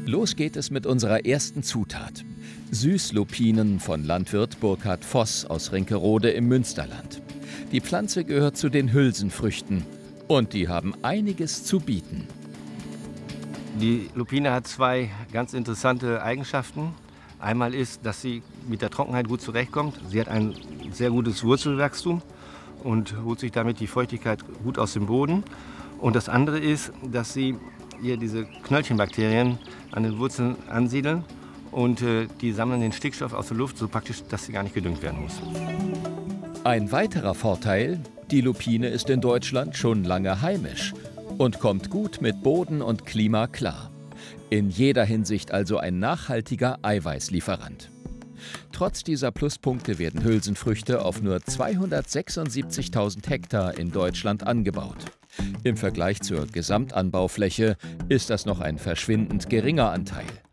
Los geht es mit unserer ersten Zutat. Süßlupinen von Landwirt Burkhard Voss aus Rinkerode im Münsterland. Die Pflanze gehört zu den Hülsenfrüchten und die haben einiges zu bieten. Die Lupine hat zwei ganz interessante Eigenschaften. Einmal ist, dass sie mit der Trockenheit gut zurechtkommt. Sie hat ein sehr gutes Wurzelwachstum und holt sich damit die Feuchtigkeit gut aus dem Boden. Und das andere ist, dass sie hier diese Knöllchenbakterien an den Wurzeln ansiedeln und die sammeln den Stickstoff aus der Luft, so praktisch, dass sie gar nicht gedüngt werden muss. Ein weiterer Vorteil: Die Lupine ist in Deutschland schon lange heimisch und kommt gut mit Boden und Klima klar. In jeder Hinsicht also ein nachhaltiger Eiweißlieferant. Trotz dieser Pluspunkte werden Hülsenfrüchte auf nur 276.000 Hektar in Deutschland angebaut. Im Vergleich zur Gesamtanbaufläche ist das noch ein verschwindend geringer Anteil.